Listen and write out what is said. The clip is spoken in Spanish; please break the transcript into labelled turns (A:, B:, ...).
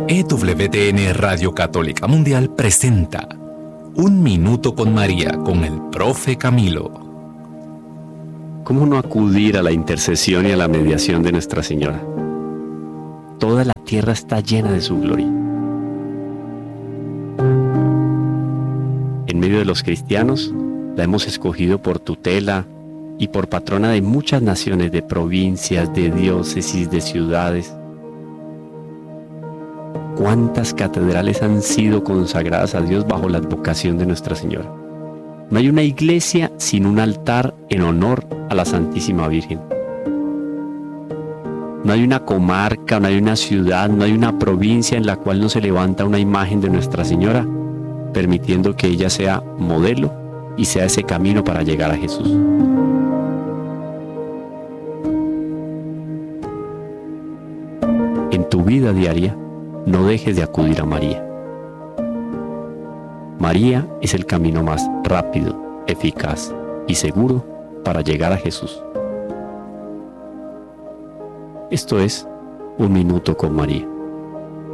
A: EWTN Radio Católica Mundial presenta Un Minuto con María con el Profe Camilo.
B: ¿Cómo no acudir a la intercesión y a la mediación de Nuestra Señora? Toda la tierra está llena de su gloria. En medio de los cristianos, la hemos escogido por tutela y por patrona de muchas naciones, de provincias, de diócesis, de ciudades. ¿Cuántas catedrales han sido consagradas a Dios bajo la advocación de Nuestra Señora? No hay una iglesia sin un altar en honor a la Santísima Virgen. No hay una comarca, no hay una ciudad, no hay una provincia en la cual no se levanta una imagen de Nuestra Señora, permitiendo que ella sea modelo y sea ese camino para llegar a Jesús. En tu vida diaria, no dejes de acudir a María. María es el camino más rápido, eficaz y seguro para llegar a Jesús. Esto es Un Minuto con María.